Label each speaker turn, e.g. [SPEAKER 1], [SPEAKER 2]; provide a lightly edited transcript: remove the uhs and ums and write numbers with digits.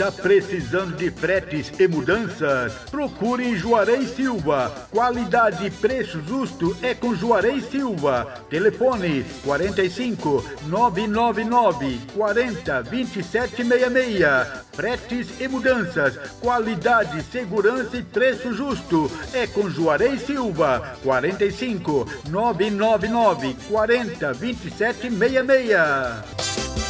[SPEAKER 1] Está precisando de fretes e mudanças? Procure em Juarez Silva. Qualidade e preço justo é com Juarez Silva. Telefone 45 999 40 2766. Fretes e mudanças. Qualidade, segurança e preço justo é com Juarez Silva. 45 999 40 2766.